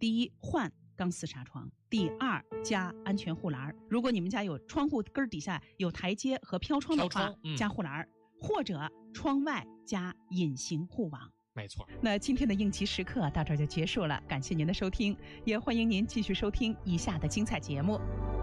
第一，换钢丝纱窗；第二，加安全护栏。如果你们家有窗户根底下有台阶和飘窗的话，加护栏，或者窗外加隐形护网。 没错。 那今天的应急时刻到这儿就结束了，感谢您的收听，也欢迎您继续收听以下的精彩节目。